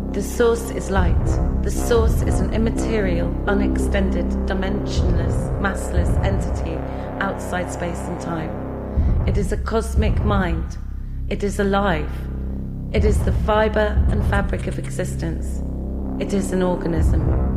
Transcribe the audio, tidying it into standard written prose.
The source is light. The source is an immaterial, unextended, dimensionless, massless entity outside space and time. It is a cosmic mind. It is alive. It is the fibre and fabric of existence. It is an organism.